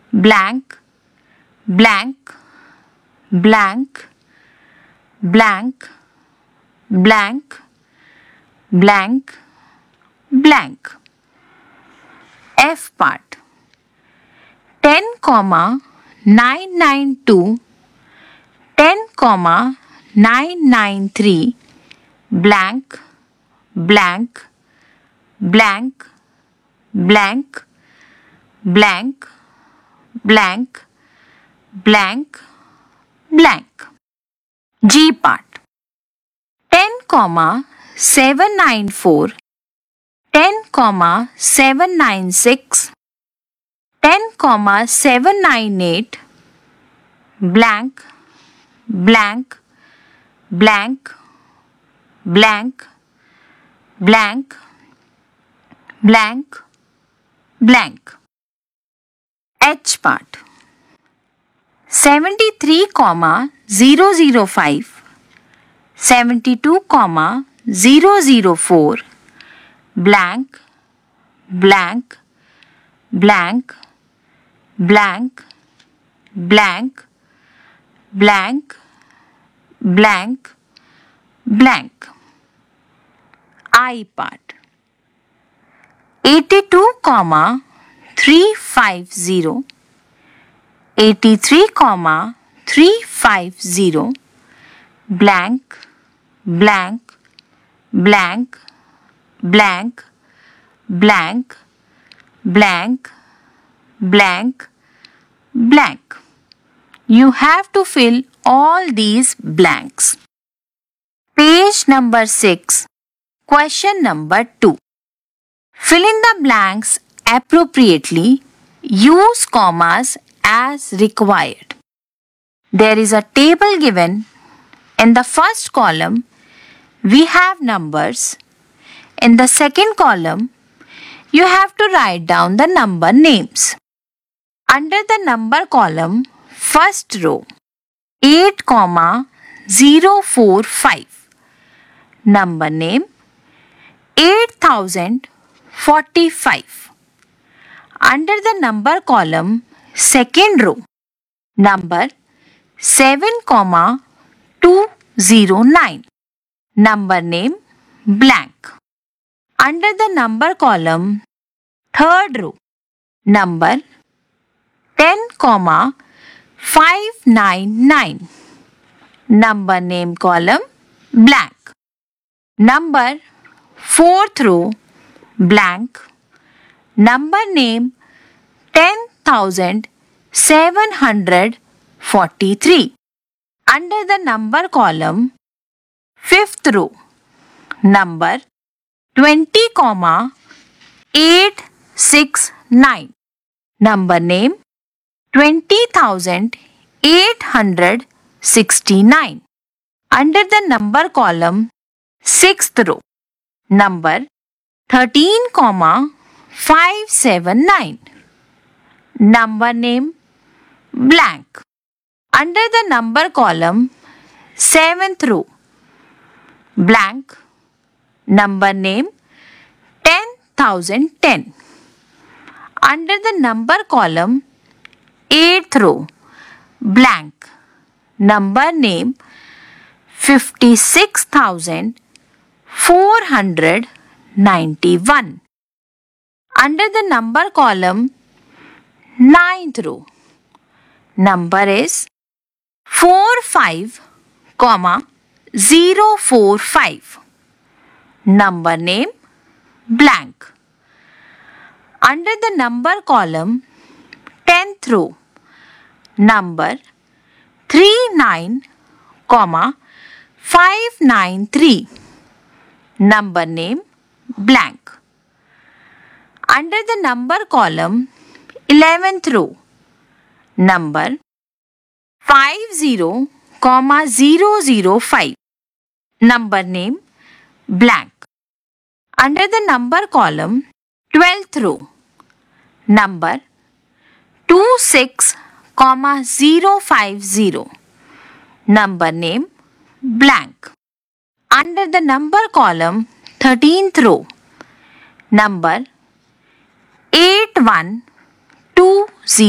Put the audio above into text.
blank, blank, blank, blank, blank, blank, blank. F part. 10, 992, 10, 993, blank, blank, blank, blank, blank, blank, blank, blank. G part. 10, 794, 10, 796, 10, 798, blank, blank, blank, blank, blank, blank, blank. H part. 73, 005, 72, 004, blank, blank, blank, blank, blank, blank, blank, blank. I part. 82, 350, 83, 350, blank, blank, blank, blank, blank, blank, blank, blank. You have to fill all these blanks. Page number 6. Question number 2. Fill in the blanks appropriately. Use commas as required. There is a table given. In the first column, we have numbers. In the second column, you have to write down the number names. Under the number column, first row, 8, 045. Number name, 8045. Under the number column, second row, number 7, 209. Number name, blank. Under the number column, third row, number 10, 599. Number name column, blank. Number fourth row, blank. Number name, 10,743. Under the number column, fifth row, number 20, 869. Number name, 20,869. Under the number column, sixth row, number 13, 579. Number name, blank. Under the number column, seventh row, blank. Number name, 10,010. Under the number column, eighth row, blank. Number name, 56,491. Under the number column, ninth row, number is 45, 045. Number name, blank. Under the number column, 10th row, number 39, 593. Number name, blank. Under the number column, 11th row, number 50, 005. Number name, blank. Under the number column, 12th row, number 26, 050. Number name, blank. Under the number column, 13th row, number 8120.